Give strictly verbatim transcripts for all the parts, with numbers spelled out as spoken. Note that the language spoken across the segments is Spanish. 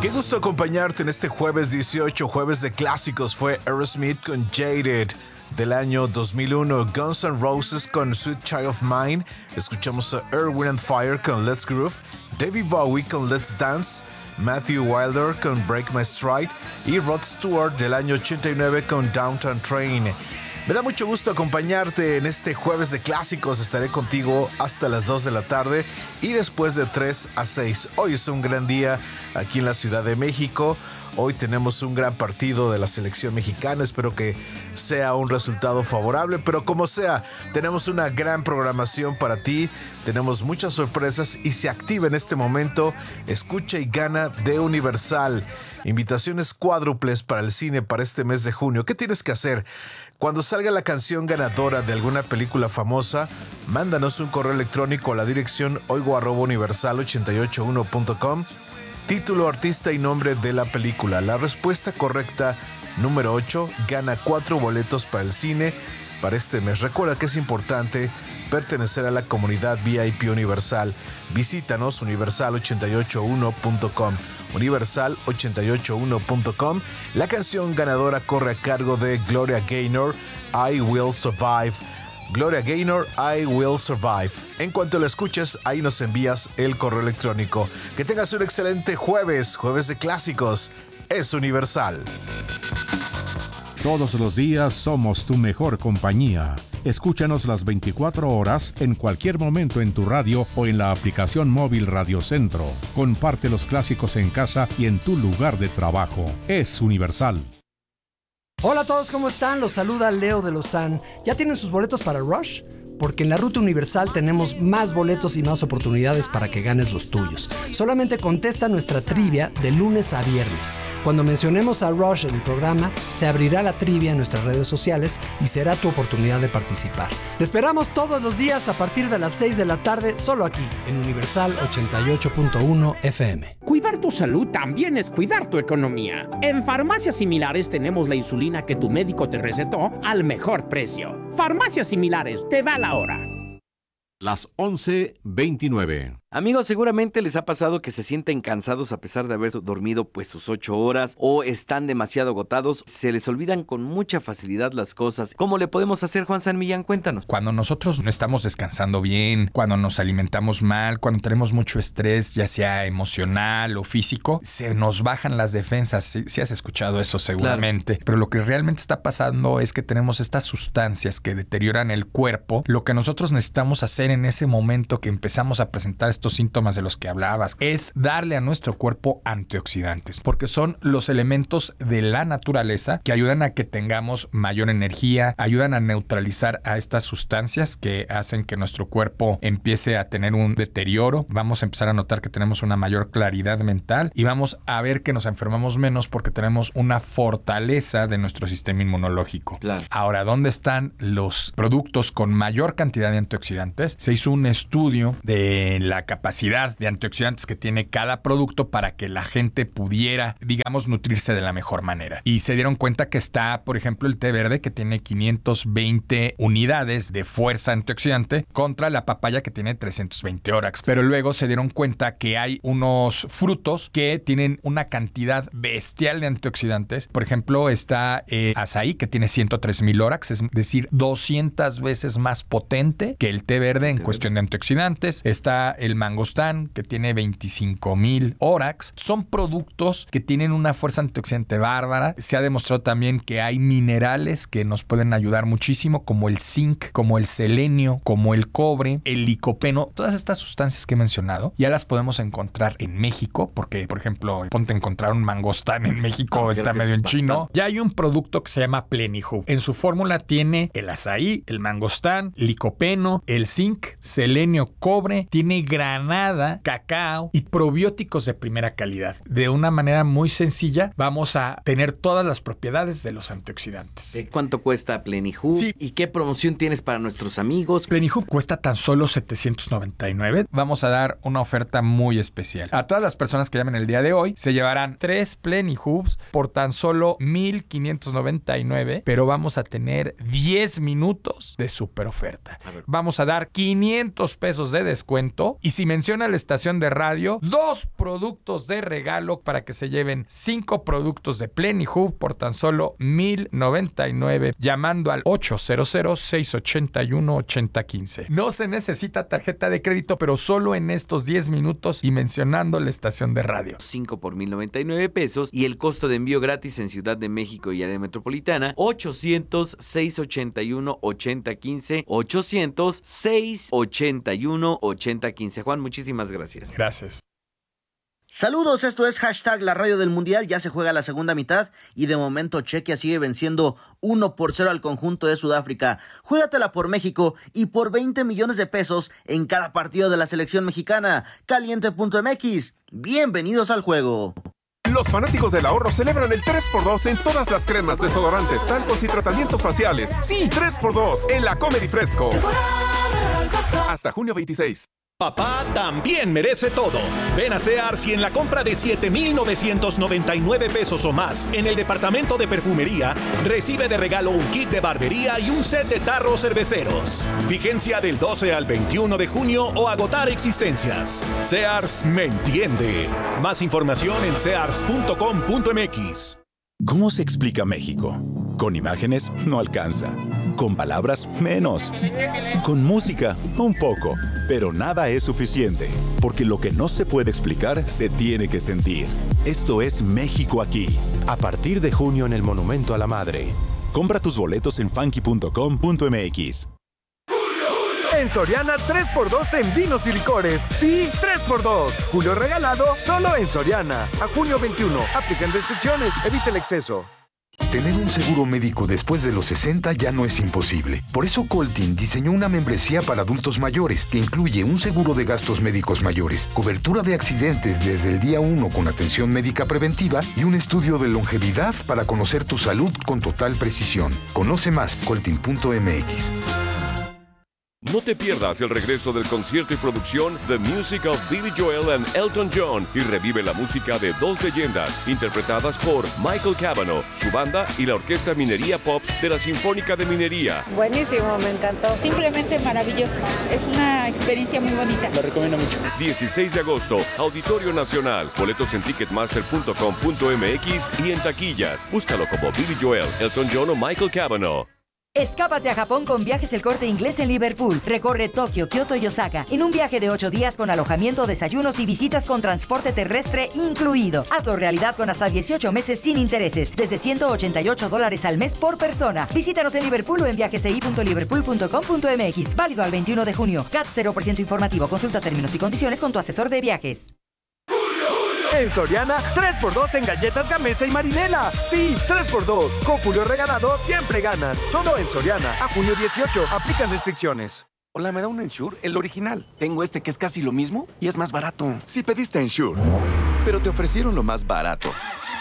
Qué gusto acompañarte en este jueves dieciocho, jueves de clásicos. Fue Aerosmith con Jaded del año dos mil uno, Guns N' Roses con Sweet Child of Mine, escuchamos a Earth, Wind and Fire con Let's Groove, David Bowie con Let's Dance, Matthew Wilder con Break My Stride y Rod Stewart del año ochenta y nueve con Downtown Train. Me da mucho gusto acompañarte en este jueves de clásicos. Estaré contigo hasta las dos de la tarde y después de tres a seis. Hoy es un gran día aquí en la Ciudad de México. Hoy tenemos un gran partido de la selección mexicana. Espero que sea un resultado favorable, pero como sea, tenemos una gran programación para ti. Tenemos muchas sorpresas y se activa en este momento Escucha y Gana de Universal. Invitaciones cuádruples para el cine para este mes de junio. ¿Qué tienes que hacer? Cuando salga la canción ganadora de alguna película famosa, mándanos un correo electrónico a la dirección oigo arroba universal ochenta y ocho uno punto com. Título, artista y nombre de la película. La respuesta correcta, número ocho, gana cuatro boletos para el cine para este mes. Recuerda que es importante pertenecer a la comunidad V I P Universal. Visítanos universal ochenta y ocho uno punto com. universal ochenta y ocho uno punto com. La canción ganadora corre a cargo de Gloria Gaynor, I Will Survive. Gloria Gaynor, I Will Survive. En cuanto la escuches, ahí nos envías el correo electrónico. Que tengas un excelente jueves, jueves de clásicos. Es Universal. Todos los días somos tu mejor compañía. Escúchanos las veinticuatro horas en cualquier momento en tu radio o en la aplicación móvil Radio Centro. Comparte los clásicos en casa y en tu lugar de trabajo. Es Universal. Hola a todos, ¿cómo están? Los saluda Leo de Lozán. ¿Ya tienen sus boletos para Rush? Porque en la Ruta Universal tenemos más boletos y más oportunidades para que ganes los tuyos. Solamente contesta nuestra trivia de lunes a viernes. Cuando mencionemos a Rush en el programa, se abrirá la trivia en nuestras redes sociales y será tu oportunidad de participar. Te esperamos todos los días a partir de las seis de la tarde, solo aquí, en Universal ochenta y ocho punto uno F M. Cuidar tu salud también es cuidar tu economía. En Farmacias Similares tenemos la insulina que tu médico te recetó al mejor precio. Farmacias Similares, te da la hora. Las once veintinueve. Amigos, seguramente les ha pasado que se sienten cansados a pesar de haber dormido pues sus ocho horas o están demasiado agotados, se les olvidan con mucha facilidad las cosas. ¿Cómo le podemos hacer, Juan San Millán? Cuéntanos. Cuando nosotros no estamos descansando bien, cuando nos alimentamos mal, cuando tenemos mucho estrés, ya sea emocional o físico, se nos bajan las defensas. Sí, sí has escuchado eso seguramente. Claro. Pero lo que realmente está pasando es que tenemos estas sustancias que deterioran el cuerpo. Lo que nosotros necesitamos hacer en ese momento que empezamos a presentar estos síntomas de los que hablabas es darle a nuestro cuerpo antioxidantes, porque son los elementos de la naturaleza que ayudan a que tengamos mayor energía, ayudan a neutralizar a estas sustancias que hacen que nuestro cuerpo empiece a tener un deterioro. Vamos a empezar a notar que tenemos una mayor claridad mental y vamos a ver que nos enfermamos menos porque tenemos una fortaleza de nuestro sistema inmunológico. Claro. Ahora, ¿dónde están los productos con mayor cantidad de antioxidantes? Se hizo un estudio de la capacidad de antioxidantes que tiene cada producto para que la gente pudiera, digamos, nutrirse de la mejor manera. Y se dieron cuenta que está, por ejemplo, el té verde, que tiene quinientas veinte unidades de fuerza antioxidante contra la papaya, que tiene trescientos veinte órax. Pero luego se dieron cuenta que hay unos frutos que tienen una cantidad bestial de antioxidantes. Por ejemplo, está eh, azaí, que tiene ciento tres mil órax, es decir, doscientas veces más potente que el té verde en cuestión de antioxidantes. Está el mangostán, que tiene veinticinco mil órax. Son productos que tienen una fuerza antioxidante bárbara. Se ha demostrado también que hay minerales que nos pueden ayudar muchísimo, como el zinc, como el selenio, como el cobre, el licopeno. Todas estas sustancias que he mencionado ya las podemos encontrar en México, porque, por ejemplo, ponte a encontrar un mangostán en México, ah, está medio en chino. Ya hay un producto que se llama Plenihub. En su fórmula tiene el azaí, el mangostán, licopeno, el zinc, selenio, cobre, tiene granada, cacao y probióticos de primera calidad. De una manera muy sencilla, vamos a tener todas las propiedades de los antioxidantes. ¿Cuánto cuesta Plenihub? Sí. ¿Y qué promoción tienes para nuestros amigos? Plenihub cuesta tan solo setecientos noventa y nueve. Vamos a dar una oferta muy especial. A todas las personas que llamen el día de hoy, se llevarán tres Plenihubs por tan solo mil quinientos noventa y nueve, pero vamos a tener diez minutos de super oferta. Vamos a dar quinientos pesos de descuento y Y si menciona la estación de radio, dos productos de regalo para que se lleven cinco productos de Plenihub por tan solo mil noventa y nueve, llamando al ocho cero cero, seis ocho uno, ocho cero uno cinco. No se necesita tarjeta de crédito, pero solo en estos diez minutos y mencionando la estación de radio. cinco por mil noventa y nueve pesos y el costo de envío gratis en Ciudad de México y área metropolitana, ochocientos, seis ochenta y uno, ochenta quince, ochocientos, seis ochenta y uno, ochenta quince. Juan, muchísimas gracias. Gracias. Saludos, esto es hashtag la radio del mundial, ya se juega la segunda mitad y de momento Chequia sigue venciendo uno por cero al conjunto de Sudáfrica. Juégatela por México y por veinte millones de pesos en cada partido de la selección mexicana. Caliente punto m x, bienvenidos al juego. Los fanáticos del ahorro celebran el tres por dos en todas las cremas, desodorantes, talcos y tratamientos faciales. Sí, tres por dos en la Comer y Fresco. Hasta junio veintiséis. Papá también merece todo. Ven a Sears y en la compra de siete mil novecientos noventa y nueve pesos o más en el departamento de perfumería, recibe de regalo un kit de barbería y un set de tarros cerveceros. Vigencia del doce al veintiuno de junio o agotar existencias. Sears me entiende. Más información en sears punto com punto m x. ¿Cómo se explica México? Con imágenes no alcanza. Con palabras menos. Con música un poco. Pero nada es suficiente, porque lo que no se puede explicar se tiene que sentir. Esto es México aquí, a partir de junio en el Monumento a la Madre. Compra tus boletos en funky punto com punto m x. En Soriana, tres por dos en vinos y licores. Sí, tres por dos. Julio regalado, solo en Soriana. A junio veintiuno. Aplican restricciones. Evita el exceso. Tener un seguro médico después de los sesenta ya no es imposible. Por eso Coltin diseñó una membresía para adultos mayores que incluye un seguro de gastos médicos mayores, cobertura de accidentes desde el día uno con atención médica preventiva y un estudio de longevidad para conocer tu salud con total precisión. Conoce más, coltin punto m x. No te pierdas el regreso del concierto y producción The Music of Billy Joel and Elton John y revive la música de dos leyendas interpretadas por Michael Cavanaugh, su banda y la Orquesta Minería Pop de la Sinfónica de Minería. Buenísimo, me encantó. Simplemente maravilloso. Es una experiencia muy bonita. Lo recomiendo mucho. dieciséis de agosto, Auditorio Nacional. Boletos en ticketmaster punto com punto m x y en taquillas. Búscalo como Billy Joel, Elton John o Michael Cavanaugh. Escápate a Japón con Viajes El Corte Inglés en Liverpool. Recorre Tokio, Kioto y Osaka en un viaje de ocho días con alojamiento, desayunos y visitas con transporte terrestre incluido. Hazlo realidad con hasta dieciocho meses sin intereses, desde ciento ochenta y ocho dólares al mes por persona. Visítanos en Liverpool o en viajes punto liverpool punto com punto m x. Válido al veintiuno de junio. C A T cero por ciento informativo. Consulta términos y condiciones con tu asesor de viajes. En Soriana, tres por dos en galletas Gamesa y Marinela. Sí, tres por dos. Con Julio regalado, siempre ganas. Solo en Soriana. A junio dieciocho. Aplican restricciones. Hola, ¿me da un Ensure? El original. Tengo este que es casi lo mismo y es más barato. Si pediste Ensure, pero te ofrecieron lo más barato.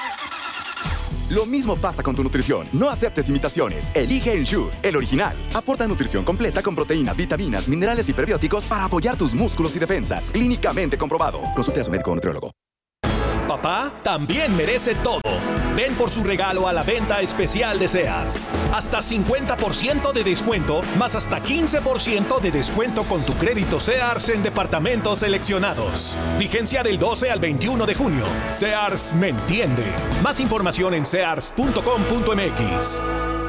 Lo mismo pasa con tu nutrición. No aceptes imitaciones. Elige Ensure, el original. Aporta nutrición completa con proteínas, vitaminas, minerales y prebióticos para apoyar tus músculos y defensas. Clínicamente comprobado. Consulte a su médico o nutriólogo. Papá también merece todo. Ven por su regalo a la venta especial de Sears. Hasta cincuenta por ciento de descuento, más hasta quince por ciento de descuento con tu crédito Sears en departamentos seleccionados. Vigencia del doce al veintiuno de junio. Sears me entiende. Más información en sears punto com punto m x.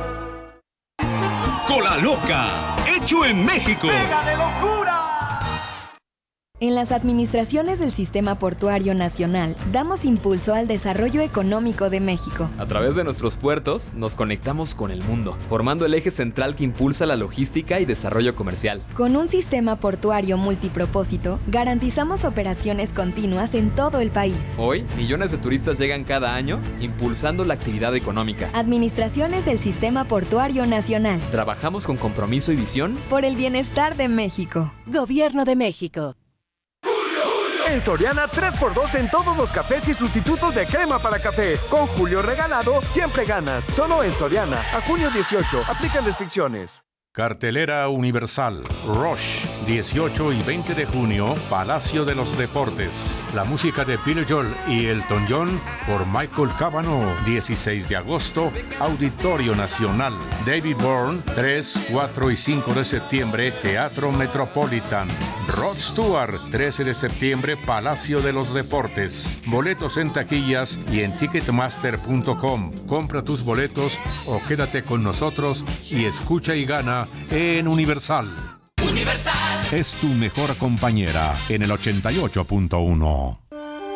Cola Loca, hecho en México. ¡Pega de locura! En las administraciones del Sistema Portuario Nacional, damos impulso al desarrollo económico de México. A través de nuestros puertos, nos conectamos con el mundo, formando el eje central que impulsa la logística y desarrollo comercial. Con un sistema portuario multipropósito, garantizamos operaciones continuas en todo el país. Hoy, millones de turistas llegan cada año, impulsando la actividad económica. Administraciones del Sistema Portuario Nacional. Trabajamos con compromiso y visión por el bienestar de México. Gobierno de México. En Soriana, tres por dos en todos los cafés y sustitutos de crema para café. Con Julio regalado, siempre ganas. Solo en Soriana. A junio dieciocho. Aplican restricciones. Cartelera Universal. Rush. dieciocho y veinte de junio, Palacio de los Deportes. La música de Billy Joel y Elton John por Michael Cavanaugh. dieciséis de agosto, Auditorio Nacional. David Byrne, tres, cuatro y cinco de septiembre, Teatro Metropolitan. Rod Stewart, trece de septiembre, Palacio de los Deportes. Boletos en taquillas y en ticketmaster punto com. Compra tus boletos o quédate con nosotros y escucha y gana en Universal. Universal es tu mejor compañera en el ochenta y ocho punto uno.